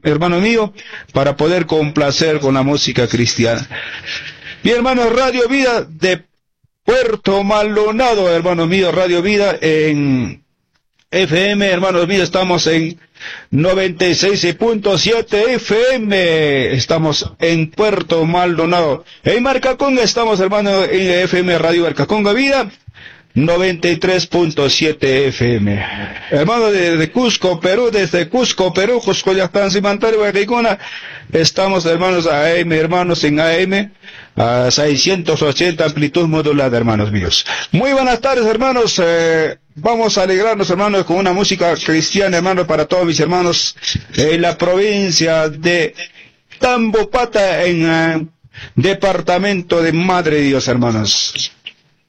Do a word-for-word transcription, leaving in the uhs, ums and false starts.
hermano mío, para poder complacer con la música cristiana. Mi hermano, Radio Vida de Puerto Maldonado, hermano mío, Radio Vida en F M, hermanos míos, estamos en noventa y seis punto siete F M, estamos en Puerto Maldonado. En Marcaconga estamos, hermano, en F M Radio Marcaconga Vida, noventa y tres punto siete F M. Hermano, desde Cusco, Perú, desde Cusco, Perú, Cusco, Yactán, Cimantario, Barricona, estamos, hermanos, A M, hermanos, en A M, a seiscientos ochenta amplitud modulada, hermanos míos. Muy buenas tardes, hermanos, eh, vamos a alegrarnos, hermanos, con una música cristiana, hermanos, para todos mis hermanos en la provincia de Tambopata, en uh, departamento de Madre Dios, hermanos.